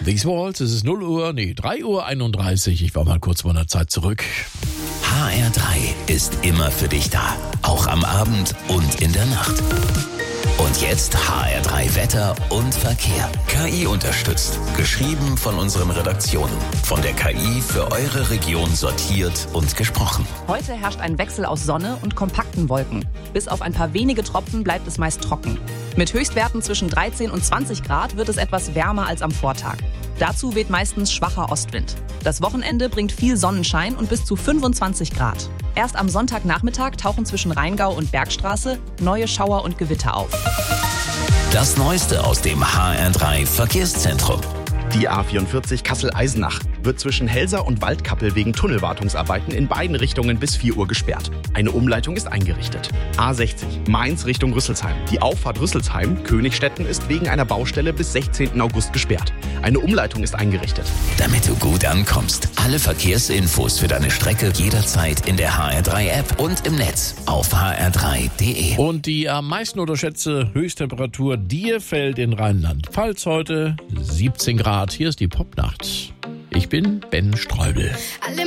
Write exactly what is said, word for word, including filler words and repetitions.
These Walls, es ist null Uhr, nee, drei Uhr einunddreißig. Ich war mal kurz vor der Zeit zurück. H R drei ist immer für dich da. Auch am Abend und in der Nacht. Und jetzt H R drei Wetter und Verkehr. K I unterstützt. Geschrieben von unseren Redaktionen. Von der K I für eure Region sortiert und gesprochen. Heute herrscht ein Wechsel aus Sonne und kompakten Wolken. Bis auf ein paar wenige Tropfen bleibt es meist trocken. Mit Höchstwerten zwischen dreizehn und zwanzig Grad wird es etwas wärmer als am Vortag. Dazu weht meistens schwacher Ostwind. Das Wochenende bringt viel Sonnenschein und bis zu fünfundzwanzig Grad. Erst am Sonntagnachmittag tauchen zwischen Rheingau und Bergstraße neue Schauer und Gewitter auf. Das Neueste aus dem H R drei Verkehrszentrum. Die A vierundvierzig Kassel-Eisenach wird zwischen Helsa und Waldkappel wegen Tunnelwartungsarbeiten in beiden Richtungen bis vier Uhr gesperrt. Eine Umleitung ist eingerichtet. A sechzig Mainz Richtung Rüsselsheim. Die Auffahrt Rüsselsheim-Königstetten ist wegen einer Baustelle bis sechzehnten August gesperrt. Eine Umleitung ist eingerichtet. Damit du gut ankommst. Alle Verkehrsinfos für deine Strecke jederzeit in der H R drei App und im Netz auf h r drei punkt d e. Und die am meisten unterschätzte Höchsttemperatur dir fällt in Rheinland-Pfalz heute siebzehn Grad. Hier ist die Popnacht. Ich bin Ben Streubel. Alle